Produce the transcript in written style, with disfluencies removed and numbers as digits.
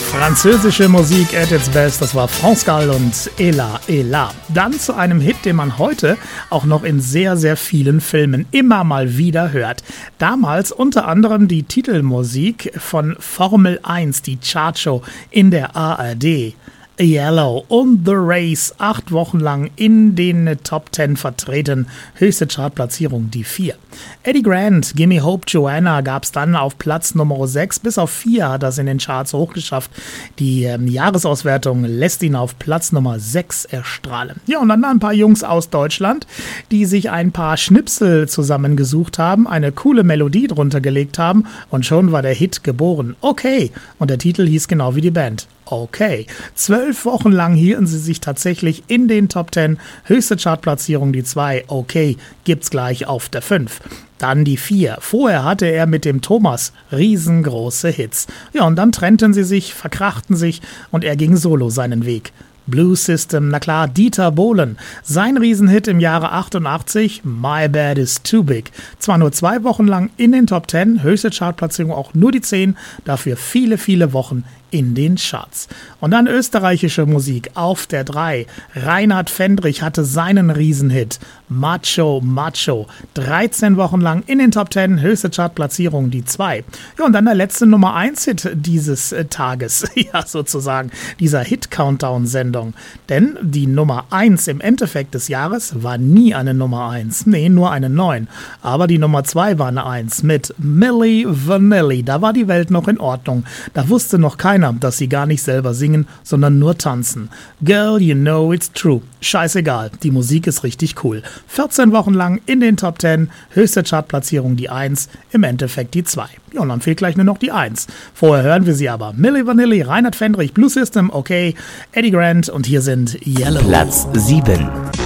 Französische Musik at its best, das war France Gall und Ella Ella. Dann zu einem Hit, den man heute auch noch in sehr, sehr vielen Filmen immer mal wieder hört. Damals unter anderem die Titelmusik von Formel 1, die Chartshow in der ARD. Yellow und The Race, 8 Wochen lang in den Top 10 vertreten. Höchste Chartplatzierung die 4. Eddie Grant, Gimme Hope Joanna gab es dann auf Platz Nummer 6. Bis auf 4 hat er es in den Charts hochgeschafft. Die Jahresauswertung lässt ihn auf Platz Nummer 6 erstrahlen. Ja, und dann ein paar Jungs aus Deutschland, die sich ein paar Schnipsel zusammengesucht haben, eine coole Melodie drunter gelegt haben und schon war der Hit geboren. Okay, und der Titel hieß genau wie die Band. Okay. 12 Wochen lang hielten sie sich tatsächlich in den Top 10. Höchste Chartplatzierung die 2. Okay, gibt's gleich auf der 5. Dann die 4. Vorher hatte er mit dem Thomas riesengroße Hits. Ja, und dann trennten sie sich, verkrachten sich und er ging solo seinen Weg. Blue System, na klar, Dieter Bohlen. Sein Riesenhit im Jahre 88, My Bad Is Too Big. Zwar nur 2 Wochen lang in den Top 10, höchste Chartplatzierung auch nur die 10, dafür viele, viele Wochen in den Charts. Und dann österreichische Musik auf der 3. Reinhard Fendrich hatte seinen Riesenhit Macho Macho. 13 Wochen lang in den Top 10, höchste Chartplatzierung die 2. Ja, und dann der letzte Nummer 1 Hit dieses Tages, ja sozusagen, dieser Hit-Countdown-Sendung. Denn die Nummer 1 im Endeffekt des Jahres war nie eine Nummer 1. Nee, nur eine 9. Aber die Nummer 2 war eine 1 mit Milli Vanilli. Da war die Welt noch in Ordnung. Da wusste noch keiner, dass sie gar nicht selber singen, sondern nur tanzen. Girl, you know it's true. Scheißegal, die Musik ist richtig cool. 14 Wochen lang in den Top 10, höchste Chartplatzierung die 1, im Endeffekt die 2. Ja, und dann fehlt gleich nur noch die 1. Vorher hören wir sie aber. Milli Vanilli, Reinhard Fendrich, Blue System, okay, Eddie Grant und hier sind Yellow. Platz 7.